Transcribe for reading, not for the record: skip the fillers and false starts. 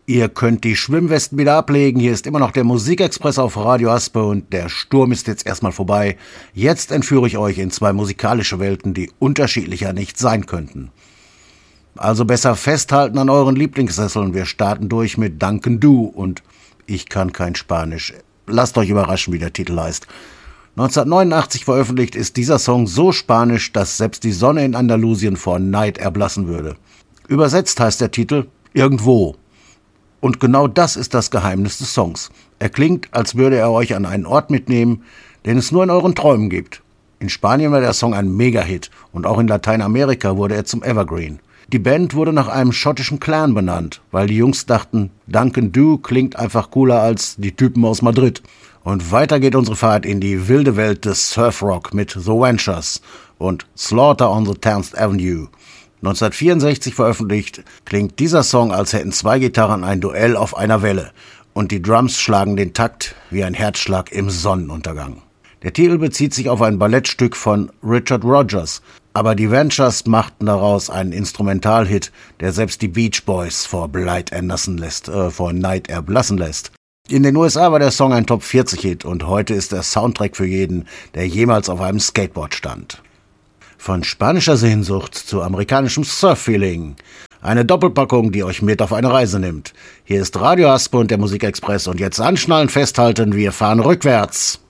Ihr könnt die Schwimmwesten wieder ablegen. Hier ist immer noch der Musikexpress auf Radio Aspe und der Sturm ist jetzt erstmal vorbei. Jetzt entführe ich euch in zwei musikalische Welten, die unterschiedlicher nicht sein könnten. Also besser festhalten an euren Lieblingssesseln. Wir starten durch mit Duncan Du und ich kann kein Spanisch. Lasst euch überraschen, wie der Titel heißt. 1989 veröffentlicht ist dieser Song so spanisch, dass selbst die Sonne in Andalusien vor Neid erblassen würde. Übersetzt heißt der Titel Irgendwo. Und genau das ist das Geheimnis des Songs. Er klingt, als würde er euch an einen Ort mitnehmen, den es nur in euren Träumen gibt. In Spanien war der Song ein Mega-Hit und auch in Lateinamerika wurde er zum Evergreen. Die Band wurde nach einem schottischen Clan benannt, weil die Jungs dachten, Duncan Du klingt einfach cooler als die Typen aus Madrid. Und weiter geht unsere Fahrt in die wilde Welt des Surfrock mit The Ventures und Slaughter on the 10th Avenue. 1964 veröffentlicht, klingt dieser Song, als hätten zwei Gitarren ein Duell auf einer Welle und die Drums schlagen den Takt wie ein Herzschlag im Sonnenuntergang. Der Titel bezieht sich auf ein Ballettstück von Richard Rodgers, aber die Ventures machten daraus einen Instrumentalhit, der selbst die Beach Boys vor Neid erblassen lässt. In den USA war der Song ein Top-40-Hit und heute ist er Soundtrack für jeden, der jemals auf einem Skateboard stand. Von spanischer Sehnsucht zu amerikanischem Surf-Feeling. Eine Doppelpackung, die euch mit auf eine Reise nimmt. Hier ist Radio Aspe und der Musikexpress und jetzt anschnallen, festhalten, wir fahren rückwärts.